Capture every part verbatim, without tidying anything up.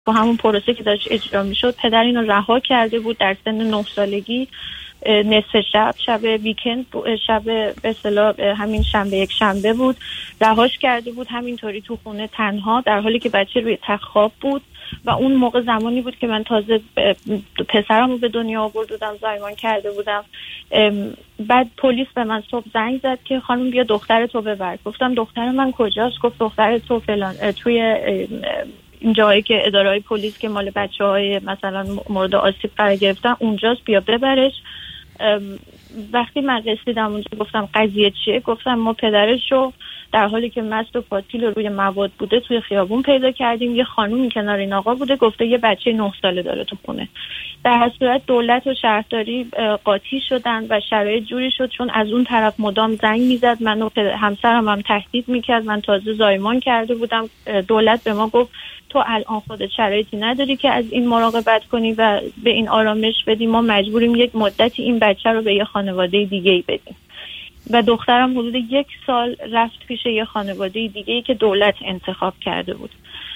با همون پروسه که داشت اجرا میشد پدر اینو رها کرده بود در سن نه سالگی، نصف شب شب ویکند شب به اصطلاح همین شنبه یک شنبه بود، رهاش کرده بود همینطوری تو خونه تنها، در حالی که بچه روی تخت خواب بود و اون موقع زمانی بود که من تازه پسرمو به دنیا آورده بودم، زایمان کرده بودم. بعد پلیس به من صبح زنگ زد که خانم بیا دختر تو ببر. گفتم دختر من کجاست؟ گفت دختر تو فلان توی این جایی که اداره‌های پلیس که مال بچه‌های مثلا مورد آسیب قرار گرفتن اونجاست، بیا ببرش. وقتی من رسیدم اونجا گفتم قضیه چیه؟ گفتم ما پدرشو در حالی که مست و پاتیل روی مواد بوده توی خیابون پیدا کردیم، یه خانومی کنار این آقا بوده گفته یه بچه نه ساله داره تو خونه. در هر صورت دولت و شهرداری قاطی شدن و شرایط جوری شد چون از اون طرف مدام زنگ میزد، منو همسرم هم تهدید میکرد، من تازه زایمان کرده بودم. دولت به ما گفت تو الان خودت شرایطی نداری که از این مراقبت کنی و به این آرامش بدی، ما مجبوریم یک مدتی این بچه رو به یه خانواده دیگه‌ای بدیم. و دخترم حدود یک سال رفت پیش یه خانواده دیگه‌ای که دولت انتخاب کرده بود.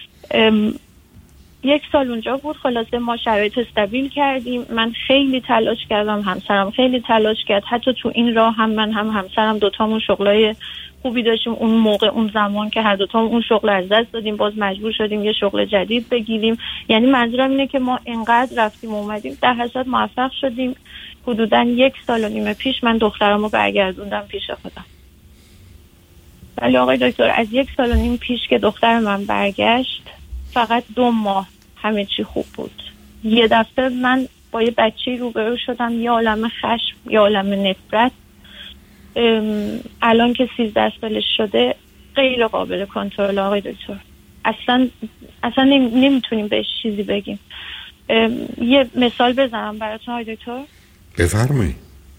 یک سال اونجا بود. خلاصه ما شرایط استابیل کردیم، من خیلی تلاش کردم، همسرم خیلی تلاش کرد، حتی تو این راه هم من هم همسرم دوتامون شغلای خوبی داشتیم اون موقع اون زمان که هر دوتامون اون شغل از دست دادیم، باز مجبور شدیم یه شغل جدید بگیریم. یعنی منظورم اینه که ما اینقدر رفتیم اومدیم، در حساب موفق شدیم. حدوداً یک سال و نیم پیش من دخترمو برگردوندم پیش خودم. ولی آقای دکتر از یک سال و نیم پیش که دختر من برگشت فقط دو ماه همه چی خوب بود. یه دفعه من با یه بچه‌ای روبرو شدم، یه عالم خشم، یه عالم نفرت. الان که سیزده سالش شده غیر قابل کنترل آقای دکتر. اصلا اصلا نمیتونیم بهش چیزی بگیم. یه مثال بزنم براتون آقای دکتر. بفرمایید.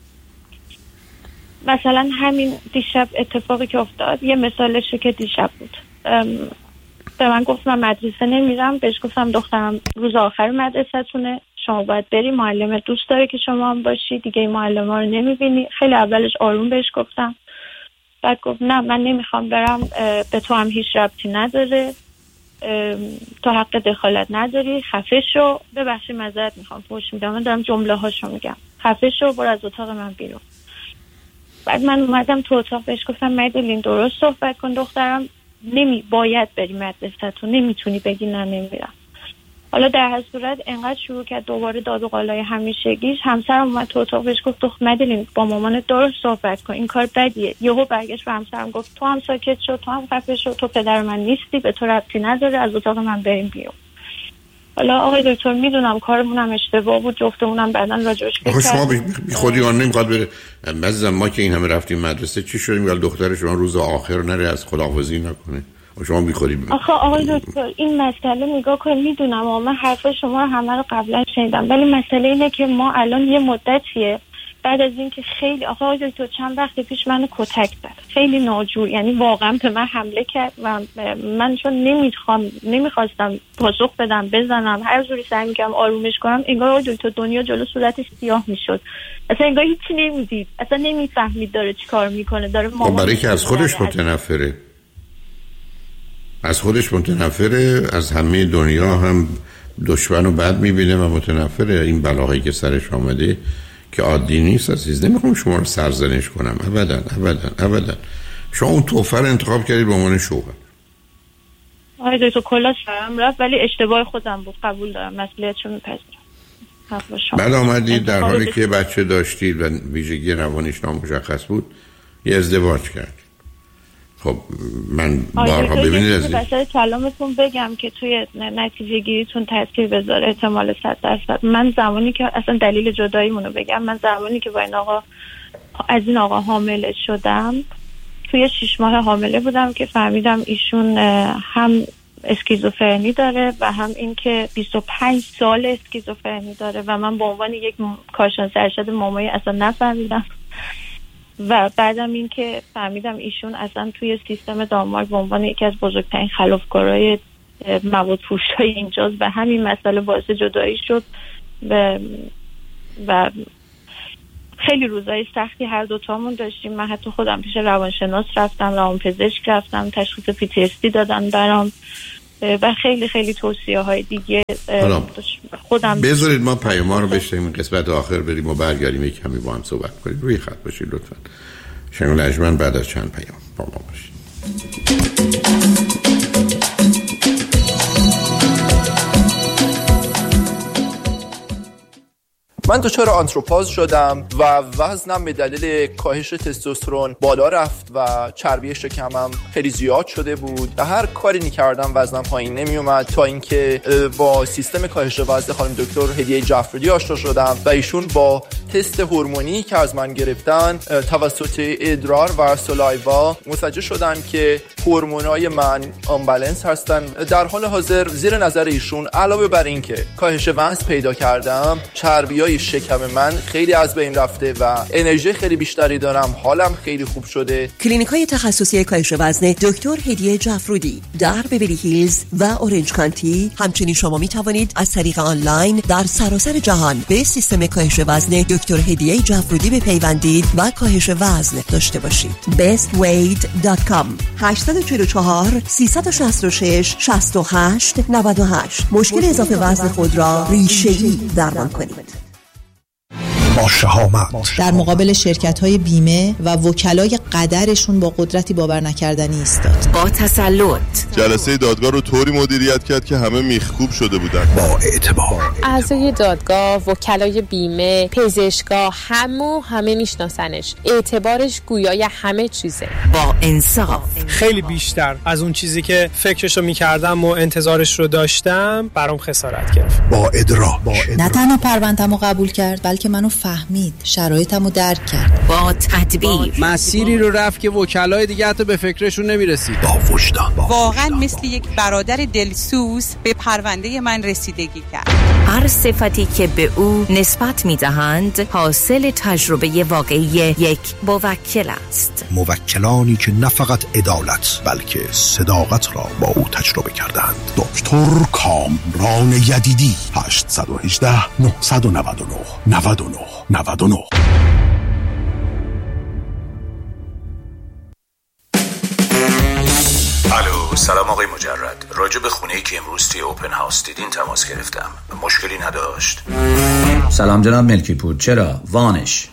مثلا همین دیشب اتفاقی که افتاد یه مثالشه که دیشب بود. به من گفت من مدرسه نمیرم، بهش گفتم دخترم روز آخر مدرسه تونه، شما باید بری، معلم دوست داره که شما هم باشی، دیگه این معلم ها رو نمیبینی. خیلی اولش آروم بهش گفتم، بعد گفت نه من نمیخوام برم، به تو هم هیچ ربطی نداره، تو حق دخالت نداری، خفه شو. ببخشید معذرت میخوام فوش میدم، من دارم جمله هاشو میگم، خفه شو برو از اتاق من بیرون. بعد من اومدم تو اتاق بهش گفتم مدلین درست صحبت کن دخترم، نمی باید بری مدرسه، تو نمیتونی بگی نه نمیرم. حالا در هر صورت انقدر شروع کرد دوباره داد و قالای همیشگیش. همسرم اومد تو اتاق بهش گفت دختر مدلین با مامانت درست صحبت کن، این کار بدیه. یهو برگشت به همسرم گفت تو هم ساکت شو، تو هم خفه شو، تو پدر من نیستی، به تو ربطی نداره، از اتاق من بریم بیرون. حالا آقای دکتر میدونم کارمون هم اشتباه بود، جفتمونم بعدن راجعش فکر کردیم. شما بی خودی آن نمیخواد بره. بعضی ما که این همه رفتیم مدرسه چی شدیم ولی دختر شما روز آخر نره از خداحافظی نکنه. شما بی خودی بی... آخه آقای دکتر این مسئله نگاه کن، میدونم و من حرف شما رو همه رو قبلا شنیدم، ولی مسئله اینه که ما الان یه مدتیه بعد از اینکه خیلی آقای دکتر چند وقت پیش منو کتک زد، خیلی ناجور، یعنی واقعا به من حمله کرد و من چون نمیخوام نمیخواستم پاسخ بدم بزنم، هر جوری سعی میکردم آرومش کنم، انگار آقای دکتر دنیا جلو صورتش سیاه میشد، اصلا انگار هیچی نمیدید، اصلا نمیفهمید داره چیکار میکنه، داره مامان. برای که از خودش متنفره، از خودش متنفره، از همه دنیا هم دشمن و بد میبینه و متنفره. این بلاهایی که سرش آمده که عادی نیست عزیز. نمیخوام شما رو سرزنش کنم، ابدا ابدا ابدا. شما اون توفر انتخاب کردید به عنوان شوهر. آره دکتر کلا سرم رفت، ولی اشتباه خودم بود، قبول دارم، مسئولیتشو میپذیرم. بعد آمدید در حالی که بچه داشتید و ویژگی روانیش نامشخص بود یه ازدواج کرد. خب من بارها ببینید از این واسه کلامتون بگم که توی نتیجه گیریتون تاثیر بذاره احتمال صد درصد. من زمانی که اصلا دلیل جداییمونو بگم، من زمانی که با این آقا از این آقا حامله شدم، توی شش ماه حامله بودم که فهمیدم ایشون هم اسکیزوفرنی داره و هم اینکه بیست و پنج سال اسکیزوفرنی داره و من به عنوان یک کارشناس ارشد مامایی اصلا نفهمیدم. و بعدم این که فهمیدم ایشون اصلا توی سیستم دانمارک به عنوان یکی از بزرگترین خلافکارای مواد فروشای اینجاست و همین مسئله باعث جدایی شد و, و خیلی روزای سختی هر دوتامون داشتیم. من حتی خودم پیش روانشناس رفتم، روانپزشک رفتم، تشخیص پی تی اس دی دادن برام و خیلی خیلی توصیه های دیگه. خودم بذارید ما پیام‌ها رو بشنویم، قسمت آخر بریم و برگردیم یک کمی با هم صحبت کنیم. روی خط باشید لطفاً. شنگل اجمن بعد از چند پیام با ما باشید. من دچار آنتروپاز شدم و وزنم به دلیل کاهش تستوسترون بالا رفت و چربی شکمم خیلی زیاد شده بود و هر کاری می‌کردم وزنم پایین نمیومد، تا اینکه با سیستم کاهش وزن خانم دکتر هدیه جعفرودی آشنا شدم و ایشون با تست هورمونی که از من گرفتن توسط ادرار و سلایوا متوجه شدن که هورمونای من آنبالانس هستن. در حال حاضر زیر نظر ایشون علاوه بر این که کاهش وزن پیدا کردم، چربیای شکم من خیلی از بین رفته و انرژی خیلی بیشتری دارم، حالم خیلی خوب شده. کلینیک‌های تخصصی کاهش وزن دکتر هدیه جعفرودی در بیولی هیلز و اورنج کانتی. همچنین شما می توانید از طریق آنلاین در سراسر جهان به سیستم کاهش وزن دکتر هدیه جعفرودی بپیوندید و کاهش وزن داشته باشید. best weight dot com هشت چهار چهار سه شش شش شش هشت نه هشت. مشکل اضافه وزن خود را ریشه‌ای درمان کنید. با شهامت در مقابل شرکت‌های بیمه و وکلای قدرشون با قدرتی باور نکردنی ایستاد. با تسلط جلسه دادگاه رو طوری مدیریت کرد که همه میخکوب شده بودن. با اعتبار اعضای دادگاه، وکلای بیمه، پزشکا، همو همه میشناسنش. اعتبارش گویای همه چیزه. با انصاف خیلی بیشتر از اون چیزی که فکرشو میکردم و انتظارش رو داشتم برام خسارت گرفت. با ادراک نه تنها پرونده‌مو قبول کرد بلکه منو فهمید، شرایطمو درک کرد. با تدبیر مسیری رو رفت که وکلای دیگه حتی به فکرشون نمیرسید. با وجدان واقعا مثل یک برادر دلسوز به پرونده من رسیدگی کرد. هر صفتی که به او نسبت میدهند حاصل تجربه واقعی یک موکل است. موکلانی که نه فقط عدالت بلکه صداقت را با او تجربه کردند. دکتر کامران یدیدی. هشت یک هشت نه نه نه نه نه نه نه. الو، سلام آقای مجرد. راجع به خونه‌ای که امروز توی اوپن هاوس دیدین تماس گرفتم. مشکلی نداشت؟ سلام جناب ملکی پور. چرا؟ وانش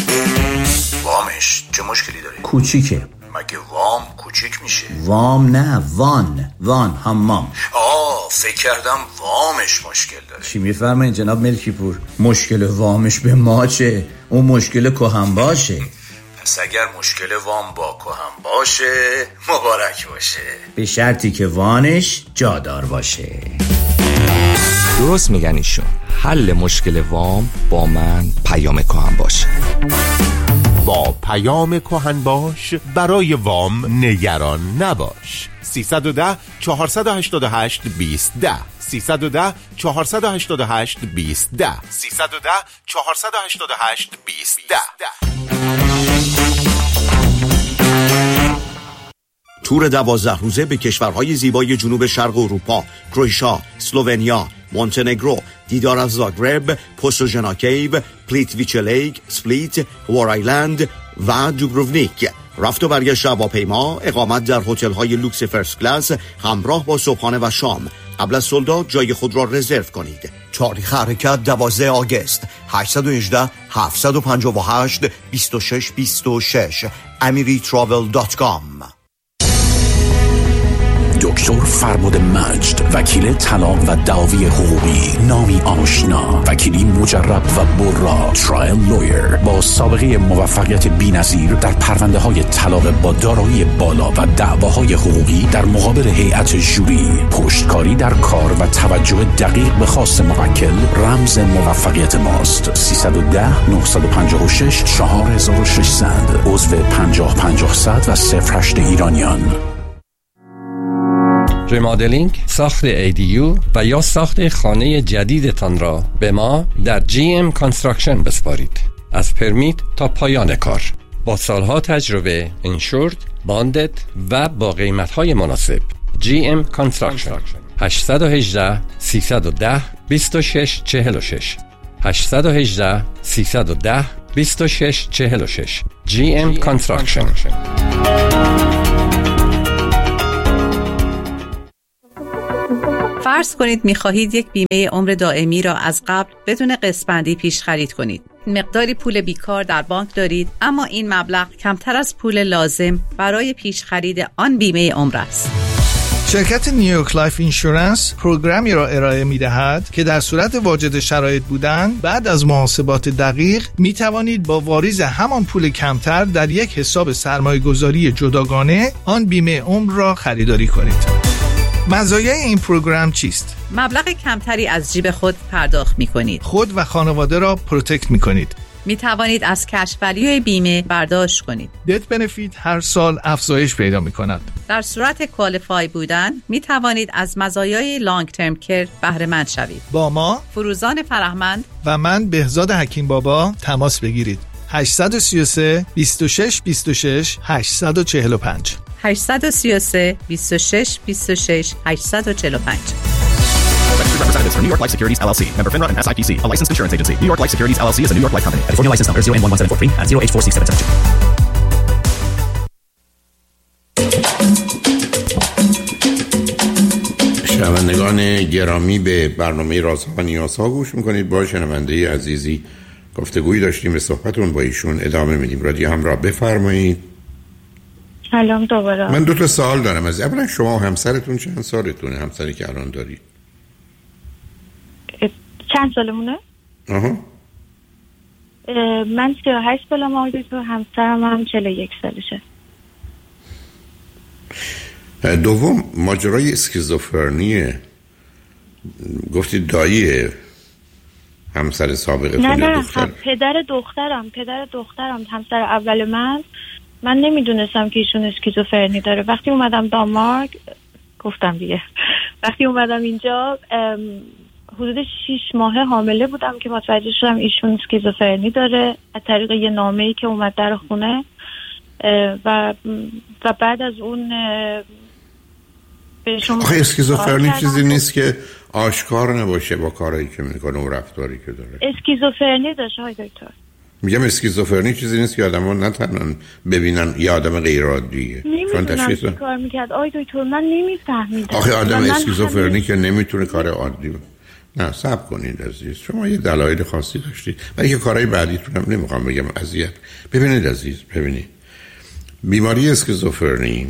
وامش چه مشکلی داره؟ کوچیکه. مگه وام کوچیک میشه؟ وام نه، وان وان حمام. آه، فکر کردم وامش مشکل داره. چی میفرمایید جناب ملکی پور؟ مشکل وامش به ما چه؟ اون مشکل کهن باشه. پس اگر مشکل وام با کهن باشه مبارک باشه، به شرطی که وانش جادار باشه. درست میگن ایشون. حل مشکل وام با من پیام کهن باش. با پیام کهن باش برای وام نگران نباش. سیصد و ده چهارصد و هشتاد و هشت بیست ده سیصد و ده چهارصد و هشتاد و هشت بیست ده سیصد و ده چهارصد و هشتاد و هشت بیست ده. تور دوازده روزه به کشورهای زیبای جنوب شرق اروپا، کرواتیا، اسلوونیا، مونتنگرو، دیدار از زاگرب، پوستوژنا کیو، پلیتویچه لیک، سپلیت، وارایلند و دوبروونیک. رفت و برگشت هواپیما، اقامت در هتل‌های لوکس فرست کلاس همراه با صبحانه و شام. قبل از سولداد جای خود را رزرو کنید. تاریخ حرکت دوازده آگوست. هشت یک هشت هفت پنج هشت دو شش دو شش امری تراول دات کام. دکتر فربد مجد، وکیل طلاق و دعاوی حقوقی، نامی آشنا، وکیلی مجرب و برا، ترایل لویر با سابقه موفقیت بی‌نظیر در پرونده های طلاق با دارایی بالا و دعواهای حقوقی در مقابل هیئت ژوری، پشتکاری در کار و توجه دقیق به خواست موکل رمز موفقیت ماست. سیصد و ده نهصد و پنجاه و شش چهار هزار و ششصد عضو پنجاه پنجاه صد و صفر هشت ایرانیان. ریمادلینگ، ساخت ای دی یو و یا ساخت خانه جدیدتان را به ما در جی ام کانستراکشن بسپارید. از پرمیت تا پایان کار با سالها تجربه، انشورد، باندد و با قیمت‌های مناسب. جی ام کانستراکشن. هشت یک هشت سه یک صفر دو شش چهار شش هشت یک هشت سه یک صفر دو شش چهار شش جی ام کانستراکشن. فرض کنید می‌خواهید یک بیمه عمر دائمی را از قبل بدون قسط‌بندی پیش خرید کنید. مقداری پول بیکار در بانک دارید، اما این مبلغ کمتر از پول لازم برای پیش خرید آن بیمه عمر است. شرکت نیویورک لایف اینشورنس پروگرامی را ارائه می‌دهد که در صورت واجد شرایط بودن بعد از محاسبات دقیق می توانید با واریز همان پول کمتر در یک حساب سرمایه‌گذاری جداگانه آن بیمه عمر را خریداری کنید. مزایای این پروگرام چیست؟ مبلغ کمتری از جیب خود پرداخت می‌کنید. خود و خانواده را پروتکت می‌کنید. می توانید از کش ولیوی بیمه برداشت کنید. دت بنفیت هر سال افزایش پیدا می کند. در صورت کوالیفای بودن می توانید از مزایای لانگ ترم کیر بهره مند شوید. با ما فروزان فرهمند و من بهزاد حکیم بابا تماس بگیرید. هشت سه سه بیست و شش بیست و شش هشت چهار پنج هشت سه سه بیست و شش بیست و شش هشت چهار پنج. Representatives for New York Life Securities L L C, member FINRA and S I P C, a licensed insurance agency. New York Life Securities L L C is a New York Life company. California license number zero N one one seven four three and zero H four six seven seven two. شنوندگان گرامی، به برنامه رازها و نیازها گوش میکنید. با شنونده عزیزی گفتگویی داشتیم، به صحبتون با ایشون ادامه میدیم. رادیو همراه، بفرمایید. سلام دوباره. من دو تا سوال دارم. از اولا شما و همسرتون چند سالتونه؟ همسری که الان دارید چند سالمونه؟ آها. من سی و هشت سالم آقای دکتر، همسرم هم چهل و یک سالشه. دوم، ماجرای اسکیزوفرنیه. گفتید داییه همسر سابقتون؟ نه نه دختر؟ پدر دخترم پدر دخترم همسر اول من. من نمیدونستم که ایشون اسکیزوفرنی داره. وقتی اومدم دانمارک، گفتم دیگه، وقتی اومدم اینجا حدود شیش ماه حامله بودم که متوجه شدم ایشون اسکیزوفرنی داره از طریق یه نامه‌ای که اومد در خونه و و بعد از اون بهشون. آخه اسکیزوفرنی چیزی نیست که آشکار نباشه با کارهایی که میکنه و رفتاری که داره. اسکیزوفرنی داشت های دکتر. میگم اسکیزوفرنی چیزی نیست که آدم‌ها نتونن ببینن یه آدم غیر عادیه. چون تشخیص کار میکرد آی دکتر، من نمیفهمیدم. آخه آدم اسکیزوفرنی همه... که نمیتونه کار عادی. نه صبر کنید عزیز، شما یه دلایل خاصی داشتید. ولی که کارهای بعدیتون هم نمیخوام بگم اذیت. ببینید عزیز، ببینید بیماری اسکیزوفرنی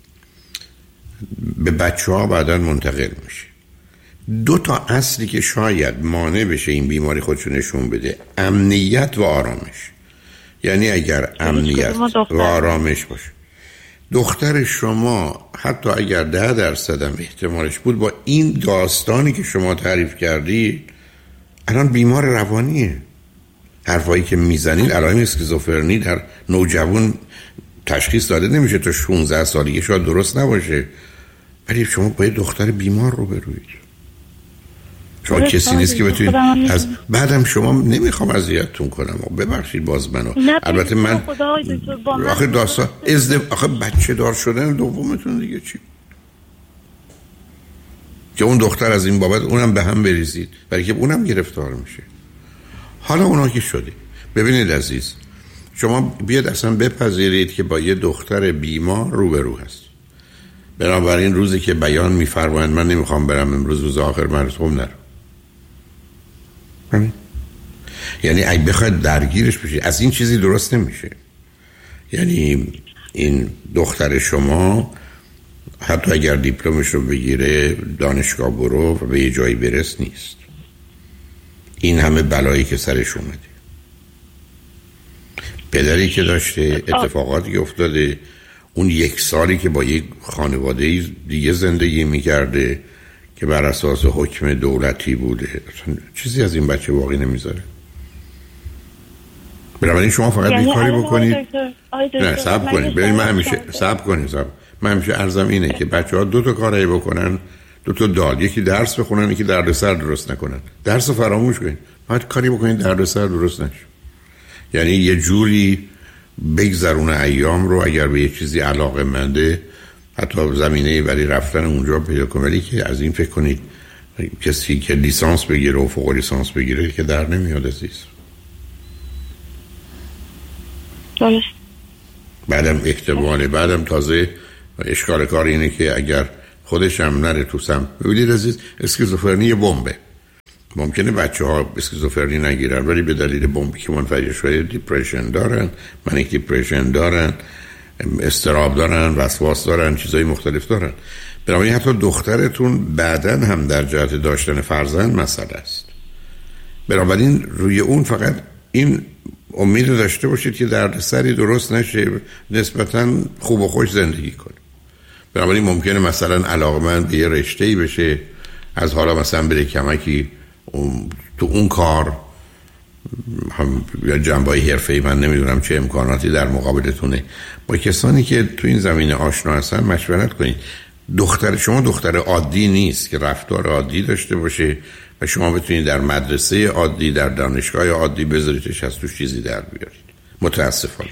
به بچه‌ها بعداً منتقل میشه. دو تا اصلی که شاید مانع بشه این بیماری خودشو نشون بده: امنیت و آرامش. یعنی اگر امنیت و آرامش باشه، دختر شما حتی اگر ده درصد هم احتمالش بود، با این داستانی که شما تعریف کردی الان بیمار روانیه. حرفایی که میزنید علائم اسکیزوفرنی در نوجوان تشخیص داده نمیشه تا شانزده سالگی. شاید درست نباشه، ولی شما با یه دختر بیمار رو بروید. شما کسی نیست که بتونید از بعدم شما نمیخوام اذیتتون کنم و ببخشید باز منو. البته من آخه داستان ازدواج، آخه بچه دار شدن دومتون دیگه چی؟ که اون دختر از این بابت اونم به هم بریزید، برای که اونم گرفتار میشه. حالا اونا که شده، ببینید عزیز، شما بیاد اصلا بپذیرید که با یه دختر بیمار روبرو هست. بنابراین روزی که بیان میفرمایند من نمیخوام برم امروز روز آخر مرسوم نرم، یعنی اگه بخواید درگیرش بشید از این چیزی درست نمیشه. یعنی این دختر شما حتی اگر دیپلمش رو بگیره دانشگاه برو و به یه جایی برس نیست. این همه بلایی که سرش اومده، پدری که داشته، اتفاقاتی که افتاده، اون یک سالی که با یک خانواده دیگه زندگی میکرده که بر اساس حکم دولتی بوده، چیزی از این بچه واقعی نمیذاره. بنابراین شما فقط یعنی کاری بکنید. نه صبر کنید، ببین من همیشه صبر کنید صبر من همیشه عرضم اینه که بچه‌ها دو تا کاری بکنن، دو تا دال، یکی درس بخونن، یکی دردسر درست نکنن. درس فراموش کنید، باید کاری بکنید دردسر درست نشه. یعنی یه جوری بگذرونه ایام رو. اگر به یه چیزی علاقه منده، حتی زمینه برای رفتن اونجا پیدا کنید، ولی که از این فکر کنید کسی که لیسانس بگیره و فوق لیسانس بگیره که در نمیاد عزیز. بعدم احتماله بعدم تازه اشکال کار اینه که اگر خودش هم نره تو سم. ببینید عزیز، اسکیزوفرنی بمبه. ممکنه بچه ها اسکیزوفرنی نگیرن ولی به دلیل بمبی که منفجر شده دیپرشن دارن، منیک دیپرشن دارن، استراب دارن، وسواس دارن، چیزای مختلف دارن. بنابراین حتی دخترتون بعدن هم در جهت داشتن فرزند مسئله است. بنابراین روی اون فقط این امید داشته باشید که دردسری درست نشه، نسبتاً خوب و خوش زندگی کنه. بنابراین ممکنه مثلا علاقمند به یه رشته‌ای بشه، از حالا مثلا بره کمکی تو اون کار هم یا جنبه‌ای حرفه‌ای، من نمیدونم چه امکاناتی در مقابلتونه. با کسانی که تو این زمینه آشنا هستن مشورت کنید. دختر شما دختر عادی نیست که رفتار عادی داشته باشه و شما بتونید در مدرسه عادی، در دانشگاه عادی بذاریدش از توش چیزی در بیارید. متاسفانه.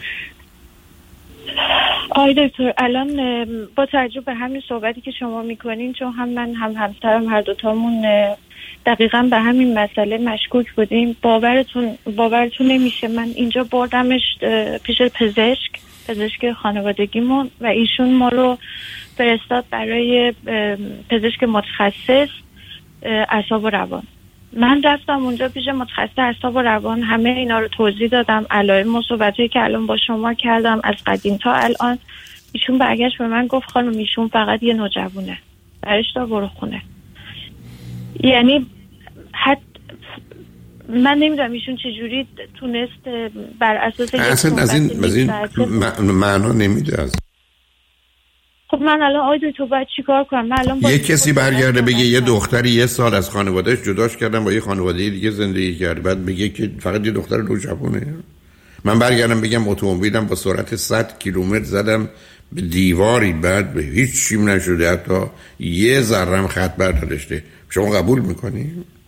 آقای دکتر، الان با توجه به همین صحبتی که شما میکنین، چون هم من هم همسرم هر دوتامون دقیقاً به همین مسئله مشکوک بودیم، باورتون باورتون نمیشه من اینجا بردمش پیش پزشک پزشک خانوادگیمون و ایشون ما رو فرستاد برای پزشک متخصص اعصاب و روان. من رفتم اونجا پیش متخصص اعصاب و روان، همه اینا رو توضیح دادم، علائم و صحبتایی که الان با شما کردم از قدیم تا الان. ایشون برگشت به من گفت خانم ایشون فقط یه نوجوونه، برش تا برو خونه. یعنی حتی من نمیدونم ایشون چجوری تونست بر اساس اصلا از این از این معنا نمیده. از خب من الان آیدو تو باید چیکار کنم؟ من الان یه کسی برگرده بگه یه دختری یه سال از خانوادهش جداش کردن، با یه خانواده دیگه زندگی کرد، بعد بگه که فقط یه دختر نوجوانه. من برگردم بگم اتومبیلم با سرعت صد کیلومتر زدم به دیواری، بعد به هیچ چیم نشده، حتی یه ذرم خط برداشته، شما قبول میکنی؟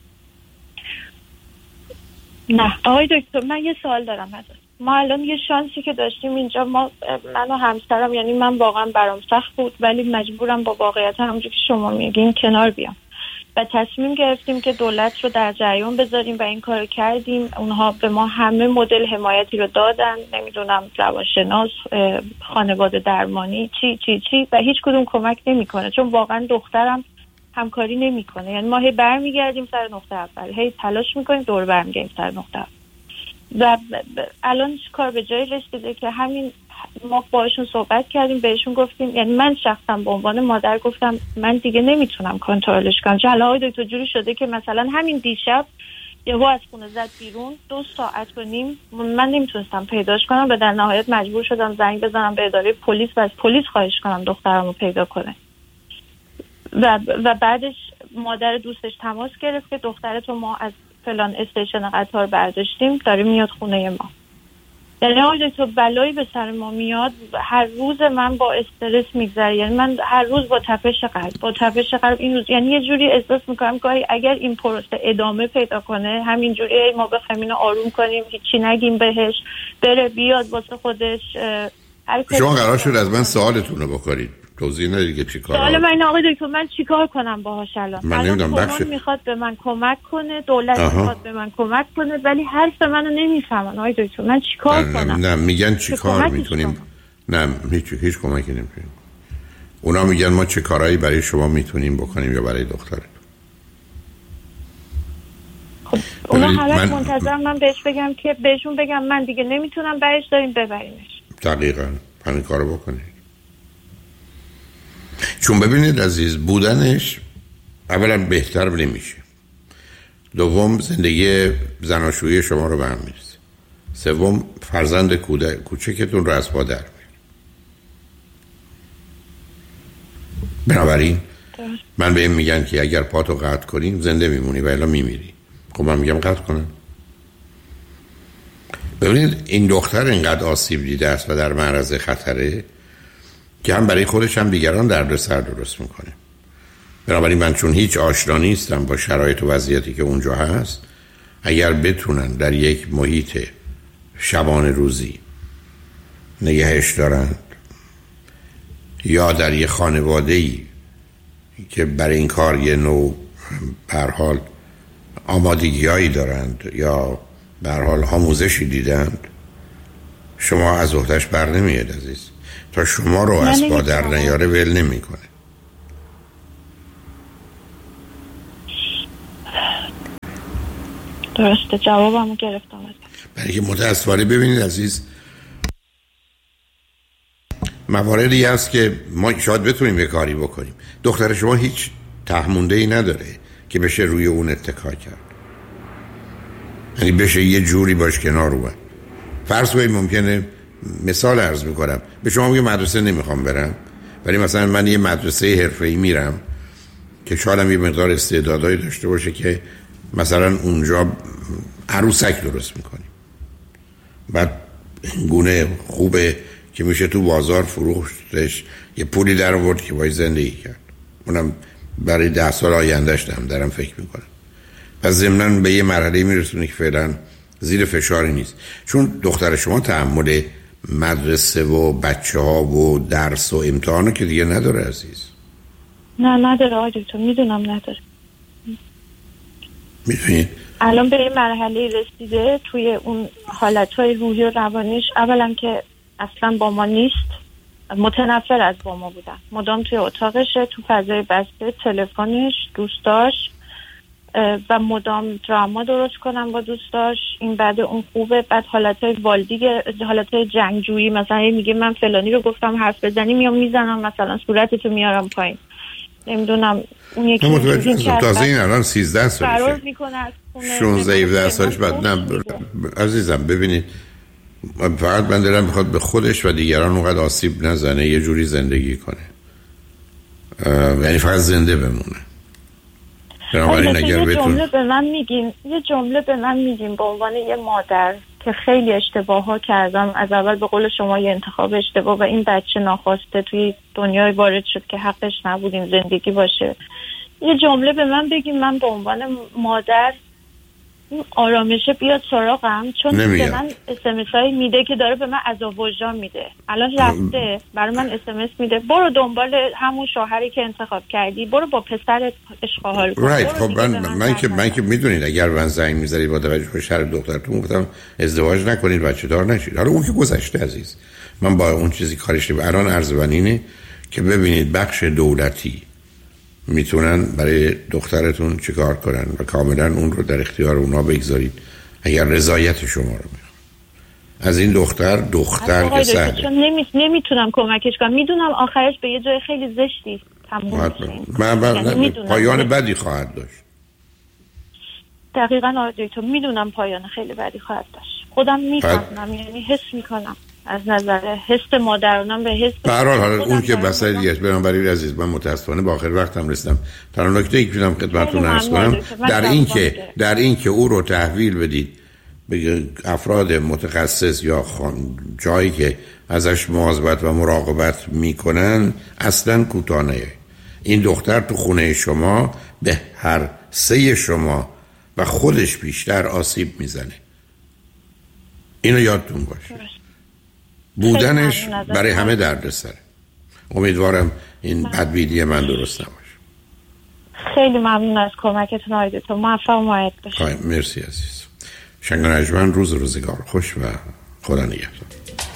نه آقای دکتر، من یه سوال دارم ازت. ما الان یه شانسی که داشتیم اینجا، ما من و همسرم، یعنی من واقعا برام سخت بود ولی مجبورم با واقعیت همونجور که شما میگین کنار بیام و تصمیم گرفتیم که دولت رو در جریان بذاریم و این کار کردیم. اونها به ما همه مدل حمایتی رو دادن، نمیدونم روانشناس، خانواده درمانی، چی چی چی و هیچ کدوم کمک نمیکنه، چون واقعا دخترم همکاری نمیکنه. یعنی ما هی برمیگردیم سر نقطه اول، هی تلاش میکنیم دور برمیگردیم سر نقطه اول و الان کار به جای رسیده که همین ما باشون صحبت کردیم، بهشون گفتیم، یعنی من شخصا به عنوان مادر گفتم من دیگه نمیتونم کنترلش کنم، چون الان آقای دکتر جوری شده که مثلا همین دیشب یهو از خونه زد بیرون، دو ساعت و نیم من نمیتونستم پیداش کنم و در نهایت مجبور شدم زنگ بزنم به اداره پلیس و از پلیس خواهش کنم دخترمو پیدا کنه و و بعدش مادر دوستش تماس گرفت که دخترتو ما از فلان استیشن قطار برداشتیم، داره میاد خونه ما. یعنی آقای دکتر بلایی به سر ما میاد، هر روز من با استرس میگذره، یعنی من هر روز با تپش قلب با تپش قلب این روز، یعنی یه جوری احساس میکنم که اگر این پروسه ادامه پیدا کنه همینجوری ما بخوایم اینو آروم کنیم، هیچی نگیم بهش، بره بیاد واسه خودش. شما قرار شد از من سوالتون رو بکنید، توضیح ندید که چی کار. سوال من آقای دکتر من چیکار کنم باهاش الان؟ من نمیدونم، بخش میخواد به من کمک کنه، دولت آها. میخواد به من کمک کنه ولی حرف منو نمیفهمن آقای دکتر، من چیکار کنم؟ نه میگن چیکار میتونیم، نه هیچ هیچ کمکی نمیتونیم. اونا میگن ما چه کارهایی برای شما میتونیم بکنیم یا برای دخترتون. خب اونا حالا منتظرم من بهش بگم که بهشون بگم من دیگه نمیتونم برش داریم ببریمش. دقیقاً همین کارو بکنید. چون ببینید عزیز، بودنش اولا بهتر نمیشه، دوم زندگی زناشویی شما رو به هم میرسه، سوم فرزند کودک کوچکتون رو از پا در میاره. بنابراین من به این میگن که اگر پاتو قطع کنیم زنده میمونی و الا میمیری. خب من میگم قطع کنم. ببینید این دختر اینقدر آسیب دیده است و در معرض خطره که هم برای خودش هم دیگران دردسر درست میکنه. بنابراین من چون هیچ آشنا نیستم با شرایط و وضعیتی که اونجا هست، اگر بتونن در یک محیط شبانه روزی نگهش دارند یا در یک خانواده‌ای که برای این کار یه نوع به هر حال آمادگی‌هایی دارند یا به هر حال آموزشی دیدند، شما از عهده‌اش بر نمیاد عزیز. تا شما رو از با در نیاره ول نمی کنه. درسته، جوابمو گرفتم. برای که متأسفانه ببینید عزیز، مواردی هست که ما شاید بتونیم یه کاری بکنیم. دختر شما هیچ تهمونده ای نداره که بشه روی اون اتکا کرد، یعنی بشه یه جوری باش کنار رو. فرض کنید ممکنه، مثال عرض میکنم، به شما میگه مدرسه نمیخوام برم، ولی مثلا من یه مدرسه حرفه‌ای میرم که شاید هم یه مقدار استعدادایی داشته باشه که مثلا اونجا عروسک درست میکنیم، بعد گونه خوبه که میشه تو بازار فروختش، یه پولی در آورد که باید زندگی کرد. اونم برای ده سال آیندهش دارم دارم فکر میکنم. پس ضمناً به یه مرحله میرسونه که فعلا زیر فشاری نیست، چون دختر شما تحمل مدرسه و بچه ها و درس و امتحانو که دیگه نداره عزیز. نه نداره آقای دکتر، میدونم نداره. میدونید الان به این مرحله رسیده توی اون حالتهای روحی و روانیش، اولا که اصلا با ما نیست، متنفر از با ما بودن، مدام توی اتاقشه، تو فضای بسته، تلفنش، دوستاش و مدام دراما درست کنم با دوستاش، این بعد اون خوبه. بعد حالتهای والدی، حالتهای جنگجویی، مثلا میگه من فلانی رو گفتم حرف بزنی میام میزنم، مثلا صورتتو میارم پایین، نمیدونم اون یکی تازه این الان سیزده سالشه، فرار میکنه از خونه، شانزده هفده سالش. بعد نه عزیزم ببینید، فقط من دلم میخواد به خودش و دیگران اونقدر آسیب نزنه، یه جوری زندگی کنه، یعنی فقط زنده بمونه. یه جمله به من میگین یه جمله به من میگین به عنوان یه مادر که خیلی اشتباه ها کردم، از اول به قول شما یه انتخاب اشتباه و این بچه ناخواسته توی دنیای وارد شد که حقش نبود این زندگی باشه، یه جمله به من بگین من به عنوان مادر این آرامشه بیاد سراغم، چون نمیاد. به من اسمس هایی میده که داره به من عذاب وجدان میده. الان رفته برای من اسمس میده برو دنبال همون شوهری که انتخاب کردی، برو با پسرت عشق و حال کن. right. خب من من, من که من که میدونید اگر من زنگ میذارید با توجه به شرط دخترتون گفتم ازدواج نکنید، بچه دار نشید. حالا اون که گذشته عزیز، من با اون چیزی کارش نمی‌کنم. الان عرض من اینه که ببینید بخش دولتی میتونن برای دخترتون چیکار کنن و کاملا اون رو در اختیار اونا بگذارید اگر رضایت شما رو میخوان. از این دختر دختر که سهله، چون نمی... نمیتونم کمکش کنم، میدونم آخرش به یه جای خیلی زشتی تموم میشه، یعنی پایان بدی خواهد داشت. دقیقاً آقای دکتر میدونم پایان خیلی بدی خواهد داشت، خودم میفهمم، یعنی حس میکنم از نظر حس مادرانم به حس به هر حال اون که بسای دیگه است. بنابراین عزیز من متاسفانه با آخر وقتم رسیدم. تنها نکته ای که می‌خوام خدمتتون عرض کنم در این که در این که او رو تحویل بدید به افراد متخصص یا خان... جایی که ازش مواظبت و مراقبت میکنن اصلا کوتاه نیایید. این دختر تو خونه شما به هر سه شما و خودش بیشتر آسیب میزنه، اینو یادتون باشه. بودنش برای همه درد سره. امیدوارم این بدبینی من درست نباشه. خیلی ممنون از کمکتون آقای دکتر، موفق و معید باشید. مرسی عزیز. شنگ نجمن، روز روزگار خوش و خدا نگهدار.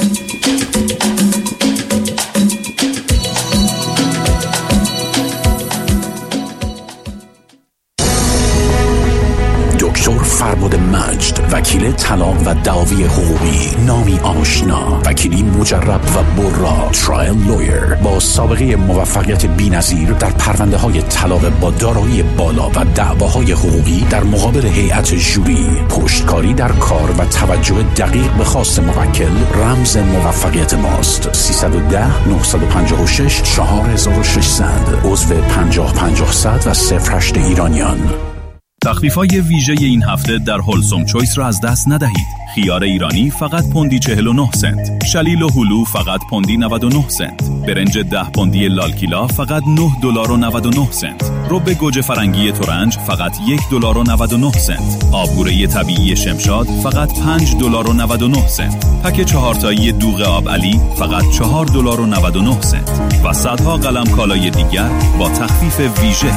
دکتر فرمود مجد، وکیل طلاق و دعاوی حقوقی، نامی آشنا، وکیلی مجرب و برا، ترایل لویر با سابقه موفقیت بی‌نظیر در پرونده های طلاق با دارایی بالا و دعواهای حقوقی در مقابل هیئت ژوری، پشتکاری در کار و توجه دقیق به خواست موکل رمز موفقیت ماست. سیصد و ده نهصد و پنجاه و شش چهار هزار و ششصد، عضو پنجاه پنجاه صد و صفر هشت ایرانیان. تخفیف‌های ویژه این هفته در هولسوم چویس را از دست ندهید. خیار ایرانی فقط پوندی چهل و نه سنت، شلیل و هلو فقط پوندی نود و نه سنت، برنج ده پوندی لالکیلا فقط نه دلار و نود و نه سنت، رب گوجه فرنگی تورنج فقط یک دلار و نود و نه سنت، آبگوره طبیعی شمشاد فقط پنج دلار و نود و نه سنت، پک چهارتایی دوغ آب علی فقط چهار دلار و نود و نه سنت و صدها قلم کالای دیگر با تخفیف ویژه.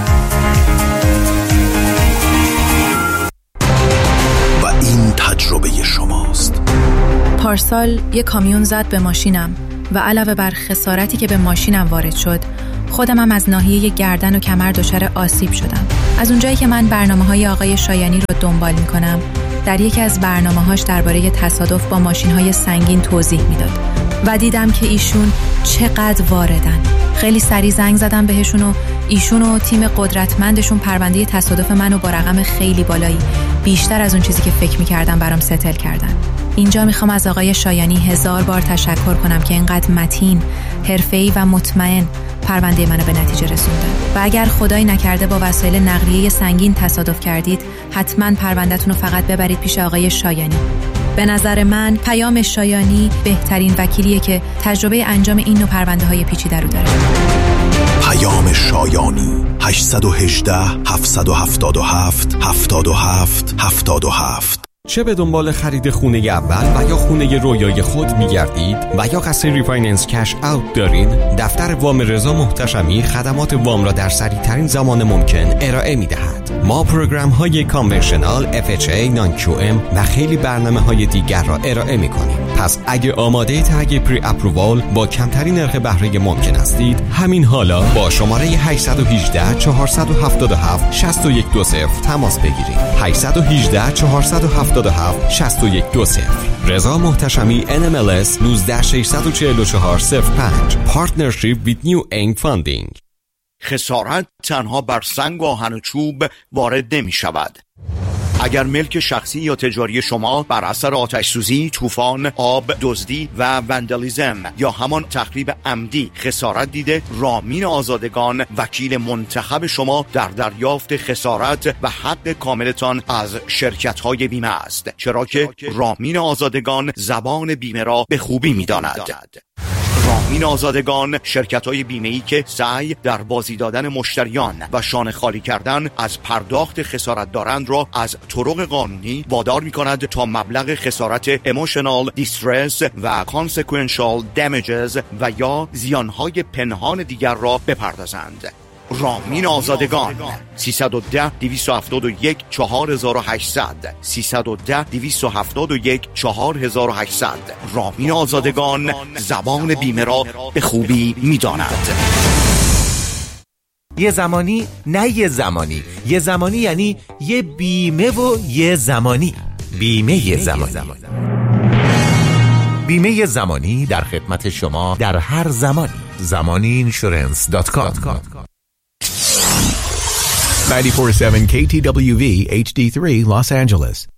این تجربه شماست. پارسال یک کامیون زد به ماشینم و علاوه بر خسارتی که به ماشینم وارد شد، خودم هم از ناحیه گردن و کمر دچار آسیب شدم. از اونجایی که من برنامه‌های آقای شایانی رو دنبال می‌کنم، در یکی از برنامه‌هاش درباره تصادف با ماشین‌های سنگین توضیح میداد و دیدم که ایشون چقدر واردن. خیلی سریع زنگ زدم بهشون و ایشون و تیم قدرتمندشون پرونده تصادف منو با رقم خیلی بالایی، بیشتر از اون چیزی که فکر می‌کردم، برام ستل کردن. اینجا میخوام از آقای شایانی هزار بار تشکر کنم که اینقدر متین، حرفه‌ای و مطمئن پرونده منو به نتیجه رسوندن. و اگر خدایی نکرده با وسایل نقلیه سنگین تصادف کردید، حتما پرونده‌تون رو فقط ببرید پیش آقای شایانی. به نظر من پیام شایانی بهترین وکیلیه که تجربه انجام این نوع پرونده‌های پیچیده رو داره. پیام شایانی هشت یک هشت هفت هفت هفت هفت هفت هفت هفت. چه به دنبال خرید خونه اول و یا خونه رویای خود می‌گردید و یا قصد ریفایننس کش اوت دارید، دفتر وام رضا محتشمی خدمات وام را در سریع‌ترین زمان ممکن ارائه می‌دهد. ما پروگرام‌های کانونشنال، اف اچ ای، نان کیو ام و خیلی برنامه‌های دیگر را ارائه می‌کنیم. پس اگه آماده تگ پری اپرووال با کمترین نرخ بهره ممکن هستید، همین حالا با شماره هشت یک هشت چهار هفت هفت شش یک دو صفر تماس بگیرید. هشت یک هشت چهار هفت هفت شش یک دو صفر. رضا محتشمی ان ام ال اس نوزده ششصد و چهل و چهار صفر پنج. پارتنرشیپ ویت نیو اینگ فاندینگ. خسارت تنها بر سنگ و آهن و چوب وارد نمی شود. اگر ملک شخصی یا تجاری شما بر اثر آتش سوزی، طوفان، آب، دزدی و وندالیزم یا همان تخریب عمدی خسارت دیده، رامین آزادگان وکیل منتخب شما در دریافت خسارت و حق کاملتان از شرکت‌های بیمه است، چرا که رامین آزادگان زبان بیمه را به خوبی می‌داند. رامین آزادگان شرکت‌های بیمه‌ای که سعی در بازی دادن مشتریان و شانه خالی کردن از پرداخت خسارت دارند را از طرق قانونی وادار می‌کند تا مبلغ خسارت emotional distress و consequential damages و یا زیانهای پنهان دیگر را بپردازند. رامین آزادگان سیصد و ده دویست و هفتاد و یک چهار هزار و هشتصد سیصد و ده دویست و هفتاد و یک چهار هزار و هشتصد. رامین آزادگان زبان بیمه را به خوبی می‌داند. یه زمانی نه یه زمانی یه زمانی یعنی یه بیمه و یه زمانی. بیمه یه زمانی. بیمه زمانی در خدمت شما در هر زمانی. زمانی اینشورنس دات کام. ninety-four point seven K T W V H D three Los Angeles.